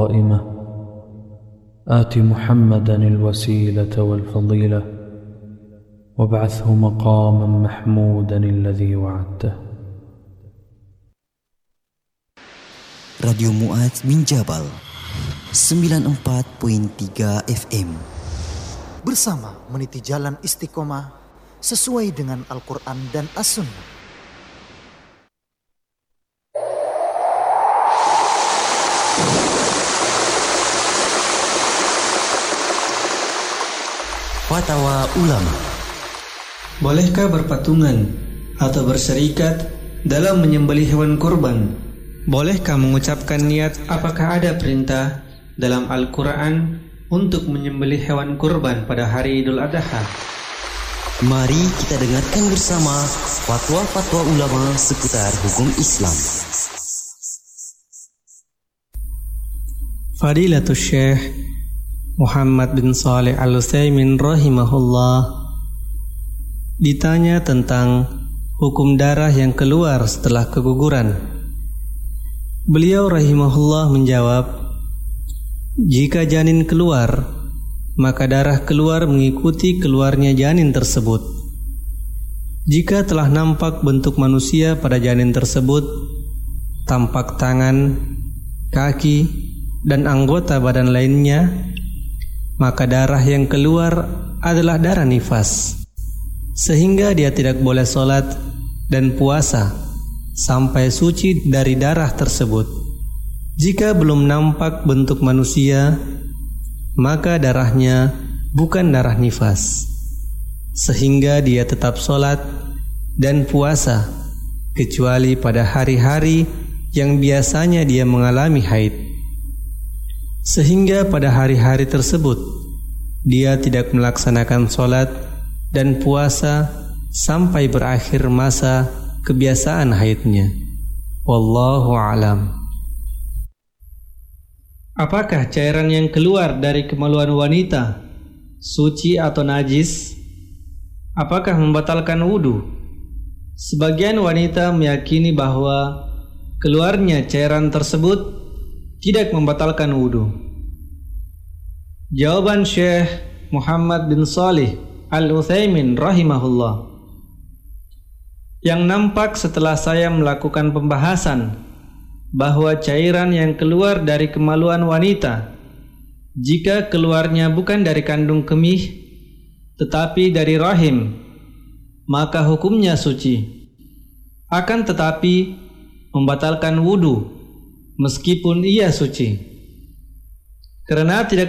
قائمة آت محمدا الوسيلة والفضيلة وابعثه مقاما محمودا الذي وعدته. Radio Mu'adz min Jabal 94.3 FM bersama meniti jalan istiqomah sesuai dengan Al-Quran dan As-Sunnah. Fatwa Ulama. Bolehkah berpatungan atau berserikat dalam menyembelih hewan kurban? Bolehkah mengucapkan niat? Apakah ada perintah dalam Al-Quran untuk menyembelih hewan kurban pada hari Idul Adha? Mari kita dengarkan bersama fatwa-fatwa ulama seputar hukum Islam. Fadilatul Syekh Muhammad bin Shalih Al-Utsaimin rahimahullah ditanya tentang hukum darah yang keluar setelah keguguran. Beliau rahimahullah menjawab, jika janin keluar, maka darah keluar mengikuti keluarnya janin tersebut. Jika telah nampak bentuk manusia pada janin tersebut, tampak tangan, kaki, dan anggota badan lainnya, maka darah yang keluar adalah darah nifas, sehingga dia tidak boleh sholat dan puasa sampai suci dari darah tersebut. Jika belum nampak bentuk manusia, maka darahnya bukan darah nifas, sehingga dia tetap sholat dan puasa kecuali pada hari-hari yang biasanya dia mengalami haid. Sehingga pada hari-hari tersebut dia tidak melaksanakan sholat dan puasa sampai berakhir masa kebiasaan haidnya. Wallahu a'lam. Apakah cairan yang keluar dari kemaluan wanita suci atau najis? Apakah membatalkan wudu? Sebagian wanita meyakini bahwa keluarnya cairan tersebut tidak membatalkan wudu. Jawaban Syekh Muhammad bin Shalih Al-Utsaimin rahimahullah, yang nampak setelah saya melakukan pembahasan bahwa cairan yang keluar dari kemaluan wanita, jika keluarnya bukan dari kandung kemih tetapi dari rahim, maka hukumnya suci. Akan tetapi membatalkan wudu meskipun ia suci, karena tidak